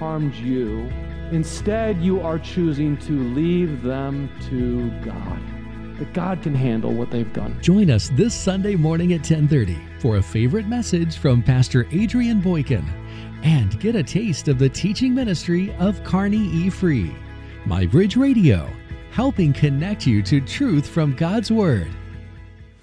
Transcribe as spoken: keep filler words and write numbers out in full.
harmed you. Instead, you are choosing to leave them to God. That God can handle what they've done. Join us this Sunday morning at ten thirty for a favorite message from Pastor Adrian Boykin, and get a taste of the teaching ministry of Carney E. Free. MyBridge Radio, helping connect you to truth from God's Word.